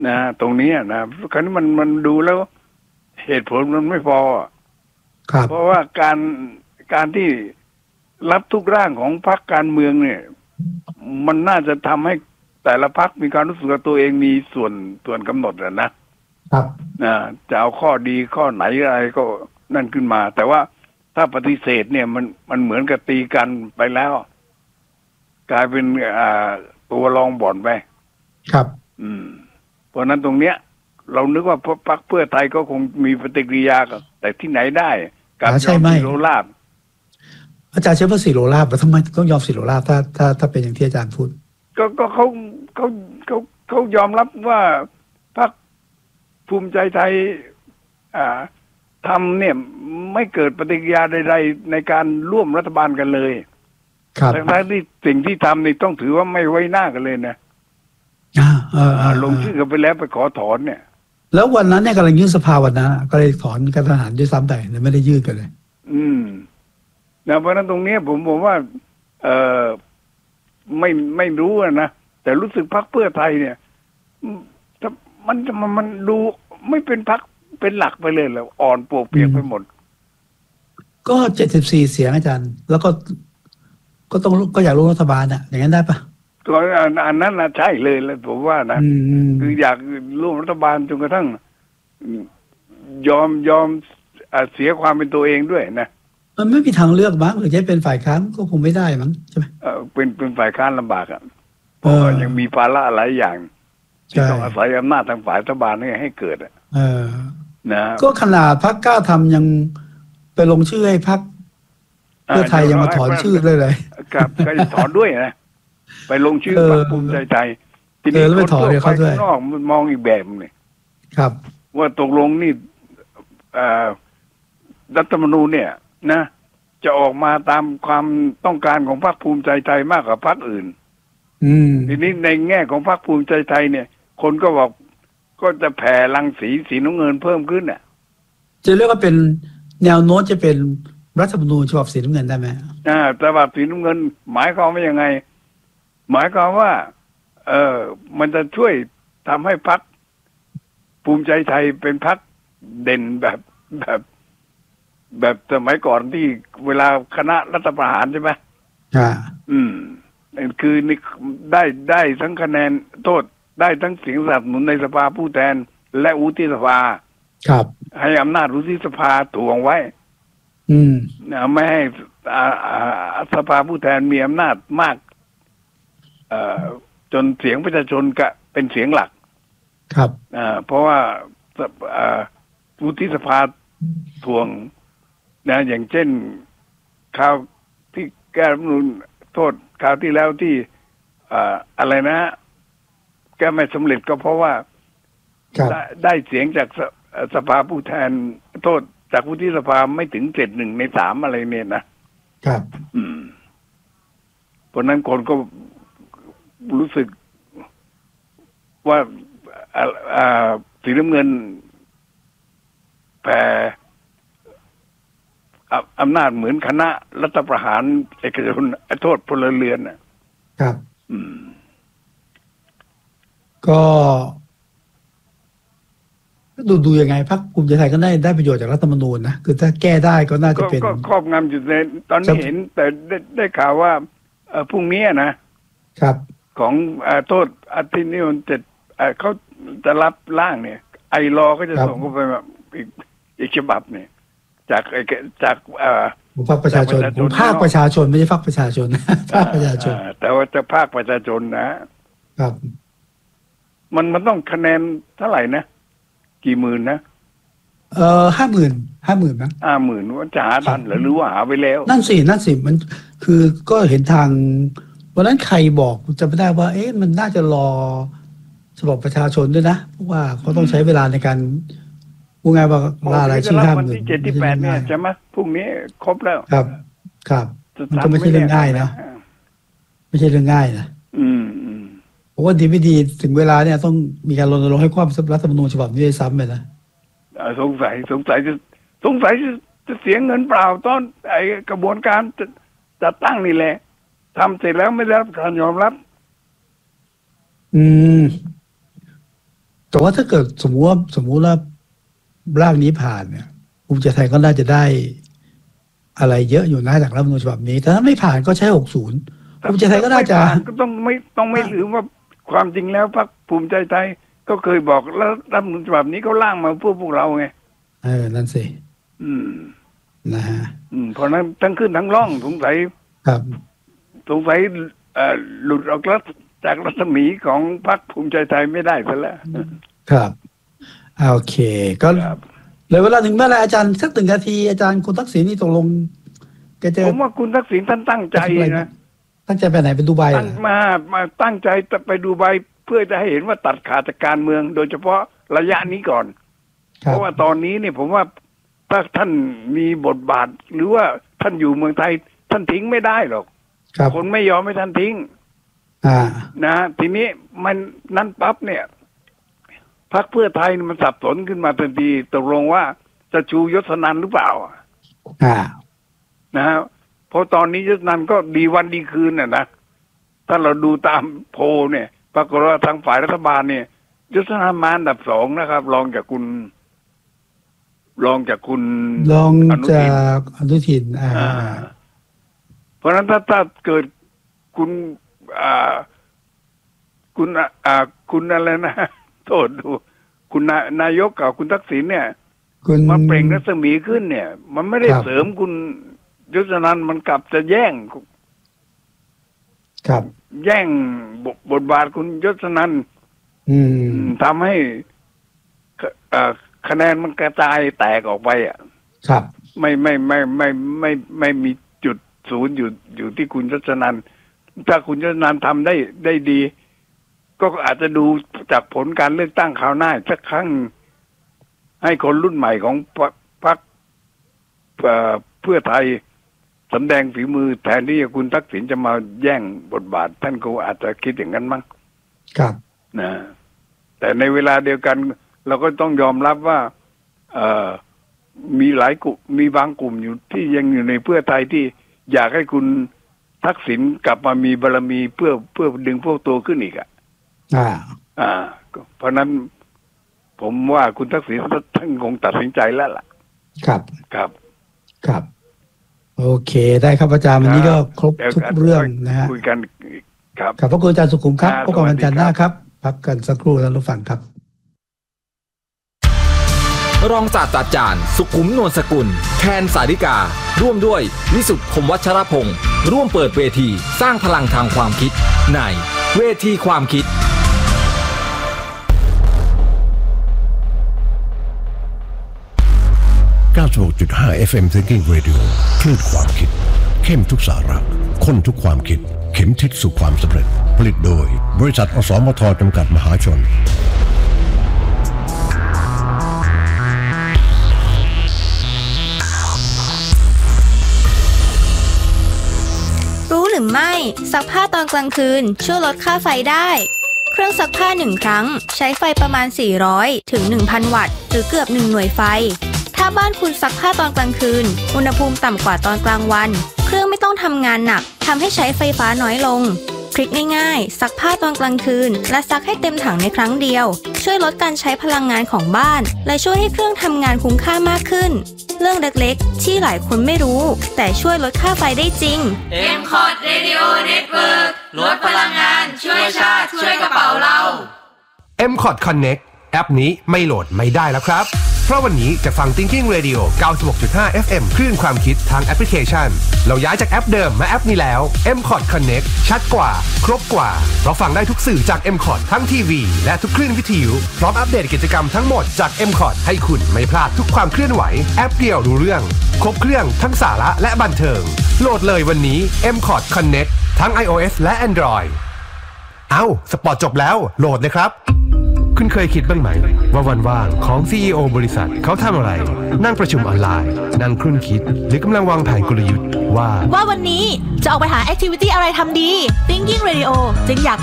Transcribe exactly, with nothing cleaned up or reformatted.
นะตรงนี้นะคราวนี้มันมันดูแล้วเหตุผลมันไม่พอครับเพราะว่าการการที่รับทุกร่างของพรรคการเมืองเนี่ยมันน่าจะทำให้แต่ละพรรคมีความรู้สึกว่าตัวเองมีส่วนส่วนกำหนดอะนะครับนะจะเอาข้อดีข้อไหนอะไรก็นั่นขึ้นมาแต่ว่าถ้าปฏิเสธเนี่ยมันมันเหมือนกับตีกันไปแล้วกลายเป็นอ่าตัวรองบ่อนไปครับอืมเพราะนั้นตรงเนี้ยเรานึกว่าพรรคเพื่อไทยก็คงมีปฏิกิริยากับแต่ที่ไหนได้การยอมสิโรลาภอาจารย์เชื่อว่าสิโรลาภแล้วทำไมต้องยอมสิโรลาภถ้าถ้าถ้าเป็นอย่างที่อาจารย์พูดก็ก็เขาเขาเขาเขายอมรับว่าพรรคภูมิใจไทยอ่าทำเนี่ยไม่เกิดปฏิกิริยาใดๆในการร่วมรัฐบาลกันเลยครับทั้งที่สิ่งที่ทำนี่ต้องถือว่าไม่ไว้หน้ากันเลยนะอ่าเออลงชื่อกันไปแล้วไปขอถอนเนี่ยแล้ววันนั้นเนี่ยกำลังยื่นสภาวันนั้นก็เลยถอนการทหารด้วยซ้ำแต่ไม่ได้ยื่นกันเลยอืมนะเพราะนั้นตรงนี้ผมผมว่า เออไม่ไม่รู้นะแต่รู้สึกพรรคเพื่อไทยเนี่ยมันมันมันดูไม่เป็นพรรคเป็นหลักไปเลยแล้วอ่อนปวกเปียกไปหมดก็เจ็ดสิบสี่เสียงอาจารย์แล้วก็ก็ต้องก็อยากรู้รัฐบาลอ่ะอย่างนั้นได้ปะก็อันนั้นนะใช่เลยแล้วผมว่านะคืออยากร่วมรัฐบาลจนกระทั่งยอมยอมเสียความเป็นตัวเองด้วยนะมันไม่มีทางเลือกมั้งหรือจะเป็นฝ่ายค้านก็คงไม่ได้มั้งใช่ไหมเออเป็นเป็นฝ่ายค้านลำบากอ่ะเพราะยังมีภาระหลายอย่างที่ต้องอาศัยอำนาจทางฝ่ายรัฐบาลให้ให้เกิดอ่ะเออนะก็ขนาดพรรคกล้าทำยังไปลงชื่อให้พรรคเพื่อไทยยังมาถอนชื่อเลยเลยครับก็จะถอนด้วยนะไปลงชื่อพรรคภูมิใจไทยทีนี้คนทั่วไปข้างนอกมันมองอีกแบบนี่ครับว่าตกลงนี่รัฐธรรมนูญเนี่ยนะจะออกมาตามความต้องการของพรรคภูมิใจไทยมากกว่าพรรคอื่นทีนี้ในแง่ของพรรคภูมิใจไทยเนี่ยคนก็บอกก็จะแผ่รังสีสีน้ำเงินเพิ่มขึ้นน่ะจะเรียกว่าเป็นแนวโน้มจะเป็นรัฐธรรมนูญฉบับสีน้ำเงินได้ไหมอ่าฉบับสีน้ำเงินหมายความว่ายังไงหมายความว่าเออมันจะช่วยทำให้พรรคภูมิใจไทยเป็นพรรคเด่นแบบแบบแบบสมัยก่อนที่เวลาคณะรัฐประหารใช่ไหมอ่าอืมคือนี่ได้ได้ทั้งคะแนนโทษได้ทั้งเสียงสนับสนุนในสภาผู้แทนและวุฒิสภาครับให้อำนาจวุฒิสภาถ่วงไว้อืมไม่ให้สภาผู้แทนมีอำนาจมากเอ่อจนเสียงประชาชนก็เป็นเสียงหลักครับอ่าเพราะว่าวุฒิสภาถ่วงนะอย่างเช่นข่าวที่แก้รัฐธรรมนูญโทษข่าวที่แล้วที่อะไรนะแก้ไม่สำเร็จก็เพราะว่าได้ได้เสียงจากสภาผู้แทนโทษจากวุฒิสภาไม่ถึงเจ็ดหนึ่งในสามอะไรเนี่ยนะครับอืมเพราะนั้นคนก็รู้สึกว่าสีน้ำเงินแผ่อำนาจเหมือนคณะรัฐประหารเอกชนโทษพลเรือนนะครับอืมก็ดูดูยังไงพรรคภูมิใจไทยก็ได้ได้ประโยชน์จากรัฐธรรมนูญนะคือถ้าแก้ได้ก็น่าจะเป็นก็ครอบงำจุดในตอนนี้เห็นแต่ได้ได้ข่าวว่าพรุ่งนี้นะครับของโทษอาทิตย์นี้มันจะเขาจะรับร่างเนี่ยไอรอก็จะส่งเข้าไปอีกอีกฉบับเนี่ยจากจากภาคประชาชนภาคประชาชนไม่ใช่ภาคประชาชนภาคประชาชนแต่ว่าจะภาคประชาชนนะครับมันมันต้องคะแนนเท่าไหร่นะกี่หมื่นนะเออห้าหมื่นห้าหมื่นนะห้าหมื่นว่าจะหาทันหรือหรือว่าหาไปแล้วนั่นสินั่นสิมันคือก็เห็นทางวันนั้นใครบอกจะไม่ได้ว่าเอ๊ะมันน่าจะรอฉบับประชาชนด้วยนะเพราะว่าเขาต้องใช้เวลาในการพูดง่ายว่าล่ารายชื่อห้าหมื่นที่เจ็ดที่แปดเนี่ยใช่ไหมพรุ่งนี้ครบแล้วครับครับมันก็ไม่ใช่เรื่องง่ายนะไม่ใช่เรื่องง่ายนะอืมอืมเพราะว่าดีไม่ดีถึงเวลาเนี่ยต้องมีการรณรงค์ให้ความรัฐธรรมนูญฉบับนี้ได้ซ้ำไปนะสงสัยสงสัยจะสงสัยจะจะเสียเงินเปล่าตอนไอ้กระบวนการจะจะตั้งนี่แหละทำเสร็จแล้วไม่ได้รับการยอมรับอืมแต่ว่าถ้าเกิดสมมติว่าสมมุติว่าร่างนี้ผ่านเนี่ยภูมิใจไทยก็น่าจะได้อะไรเยอะอยู่นะจากรัฐธรรมนูญฉบับนี้แต่ถ้าไม่ผ่านก็ใช้หกสิบภูมิใจไทยก็น่าจะก็ต้องไม่ต้องไม่ลืมว่าความจริงแล้วพรรคภูมิใจไทยก็เคยบอกแล้วรัฐธรรมนูญฉบับนี้เขาร่างมาเพื่อพวกเราไงเออนั่นสิอืมนะฮะอืมเพราะนั้นทั้งขึ้นทั้งล่องสงสัยครับสงสัยเอ่อหลุดออกจากรัศมีของพรรคภูมิใจไทยไม่ได้ซะแล้วครับโอเคก็เลยเวลาถึงเมื่อไรอาจารย์สักหนึ่งนาทีอาจารย์คุณทักษิณนี่ตกลงแกจะผมว่าคุณทักษิณท่านตั้งใจนะตั้งใจไปไหนไปดูไบตั้งมามาตั้งใจจะไปดูไบเพื่อจะให้เห็นว่าตัดขาดจากการเมืองโดยเฉพาะระยะนี้ก่อนเพราะว่าตอนนี้เนี่ยผมว่าถ้าท่านมีบทบาทหรือว่าท่านอยู่เมืองไทยท่านทิ้งไม่ได้หรอกคนไม่ยอมให้ท่านทิ้งนะทีนี้มันนั้นปั๊บเนี่ยพรรคเพื่อไทยมันสับสนขึ้นมาทันทีตกลงว่าจะชูยศนันท์หรือเปล่านะฮะเพราะตอนนี้ยศนันท์ก็ดีวันดีคืนน่ะนะถ้าเราดูตามโพลเนี่ยปรากฏว่าทางฝ่ายรัฐบาลเนี่ยยศนันท์มาอันดับสองนะครับรองจากคุณรองจากคุณรองจากอนุทินอ่าเพราะฉะนั้นถ้าถ้าเกิดคุณอ่าคุณอ่าคุณอะไรนะโทษดูคุณนายกกับคุณทักษิณเนี่ยมันเปล่งรัศมีขึ้นเนี่ยมันไม่ได้เสริมคุณยศนันท์มันกลับจะแย่งครับแย่งบทบาทคุณยศนันท์ทำให้คะแนนมันกระจายแตกออกไปอ่ะครับไม่ไม่ไม่ไม่ไม่ไม่มีจุดศูนย์อยู่อยู่ที่คุณยศนันท์ถ้าคุณยศนันท์ทำได้ได้ดีก็อาจจะดูจากผลการเลือกตั้งคราวหน้าสักครั้งให้คนรุ่นใหม่ของพรรคเพื่อไทยสำแดงฝีมือแทนที่คุณทักษิณจะมาแย่งบทบาทท่านก็อาจจะคิดอย่างนั้นมั้งครับนะแต่ในเวลาเดียวกันเราก็ต้องยอมรับว่าเอ่อมีหลายกลุ่มมีบางกลุ่มอยู่ที่ยังอยู่ในเพื่อไทยที่อยากให้คุณทักษิณกลับมามีบารมีเพื่อเพื่อดึงพวกตัวขึ้นอีกอ่ะอ่าอ่าเพราะนั้นผมว่าคุณทักษิณท่านคงตัดสินใจแล้วล่ะครับครับครับโอเคได้ครับอาจารย์วันนี้ก็ครบทุกเรื่องนะฮะคุยกันครับขอบพระคุณอาจารย์สุขุมครับพบกันวันจันทร์หน้าครับพักกันสักครู่แล้วรับฟังครับรองศาสตราจารย์สุขุมนวลสกุลแทนสาริการ่วมด้วยวิสุทธิ์คมวัชรพงศ์ร่วมเปิดเวทีสร้างพลังทางความคิดในเวทีความคิดเก้าสิบหกจุดห้า เอฟ เอ็ม Thinking Radio คลื่นความคิดเข้มทุกสาระข้นทุกความคิดเข็มทิศสู่ความสำเร็จผลิตโดยบริษัทอสมทจำกัดมหาชนรู้หรือไม่ซักผ้าตอนกลางคืนช่วยลดค่าไฟได้เครื่องซักผ้าหนึ่งครั้งใช้ไฟประมาณสี่ร้อยถึง หนึ่งพัน วัตต์หรือเกือบหนึ่งหน่วยไฟถ้าบ้านคุณซักผ้าตอนกลางคืนอุณหภูมิต่ำกว่าตอนกลางวันเครื่องไม่ต้องทำงานหนักทำให้ใช้ไฟฟ้าน้อยลงทริคง่ายๆซักผ้าตอนกลางคืนและซักให้เต็มถังในครั้งเดียวช่วยลดการใช้พลังงานของบ้านและช่วยให้เครื่องทำงานคุ้มค่ามากขึ้นเรื่องเล็กๆที่หลายคนไม่รู้แต่ช่วยลดค่าไฟได้จริงเอ็ม คอท Radio Network ลดพลังงานช่วยชาติช่วยกระเป๋าเราเอ็ม คอท Connect แอปนี้ไม่โหลดไม่ได้แล้วครับเพราะวันนี้จะฟัง Thinking Radio เก้าสิบหกจุดห้า เอฟ เอ็ม คลื่นความคิดทางแอปพลิเคชันเราย้ายจากแอปเดิมมาแอปนี้แล้ว เอ็ม คอท Connect ชัดกว่าครบกว่าเราฟังได้ทุกสื่อจาก เอ็ม คอท ทั้งทีวีและทุกคลื่นวิทยุพร้อมอัปเดตกิจกรรมทั้งหมดจาก เอ็ม คอท ให้คุณไม่พลาดทุกความเคลื่อนไหวแอปเดียวรู้เรื่องครบเครื่องทั้งสาระและบันเทิงโหลดเลยวันนี้ เอ็ม คอท Connect ทั้ง iOS และ Android เอ้าสปอร์ตจบแล้วโหลดเลยครับคุณเคยคิดบ้างไหมว่าวันว่างของ ซี อี โอ บริษัทเขาทำอะไรนั่งประชุมออนไลน์นั่งครุ่นคิดหรือกำลังวางแผนกลยุทธ์ว่าว่าวันนี้จะออกไปหาแอคทิวิตี้อะไรทำดี Thinking Radio จึงอยาก